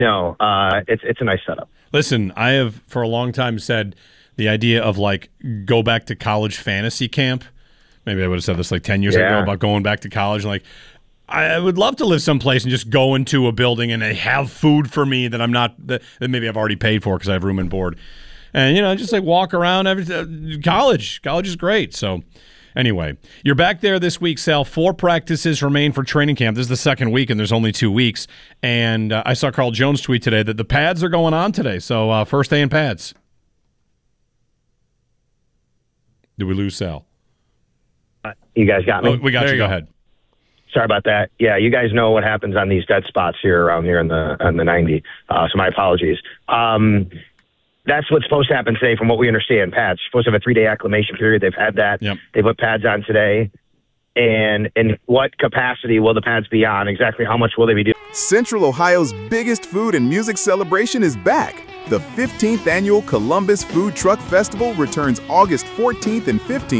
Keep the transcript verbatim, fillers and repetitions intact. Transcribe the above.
no, uh, it's it's a nice setup. Listen, I have for a long time said the idea of like go back to college fantasy camp. Maybe I would have said this like ten years Yeah. ago about going back to college. Like, I would love to live someplace and just go into a building and they have food for me that I'm not that, that maybe I've already paid for because I have room and board, and you know just like walk around. Every uh, college, college is great. So. Anyway, you're back there this week, Sal. Four practices remain for training camp. This is the second week, and there's only two weeks. And uh, I saw Carl Jones tweet today that the pads are going on today. So uh, first day in pads. Did we lose Sal? Uh, you guys got me? Oh, we got There you. you Go go. ahead. Sorry about that. Yeah, you guys know what happens on these dead spots here around here in the on the ninety. Uh, so my apologies. Um, that's what's supposed to happen today, from what we understand. Pads supposed to have a three day acclimation period. They've had that. Yep. They put pads on today. And in what capacity will the pads be on? Exactly how much will they be doing? Central Ohio's biggest food and music celebration is back. The fifteenth Annual Columbus Food Truck Festival returns August fourteenth and fifteenth.